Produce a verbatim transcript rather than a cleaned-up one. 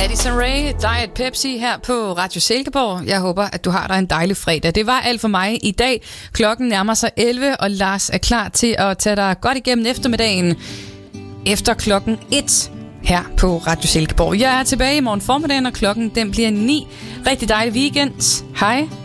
Addison Rae, Diet Pepsi her på Radio Silkeborg. Jeg håber, at du har dig en dejlig fredag. Det var alt for mig i dag. Klokken nærmer sig elleve, og Lars er klar til at tage dig godt igennem eftermiddagen efter klokken et her på Radio Silkeborg. Jeg er tilbage i morgen formiddagen, og klokken den bliver ni. Rigtig dejlig weekend. Hej.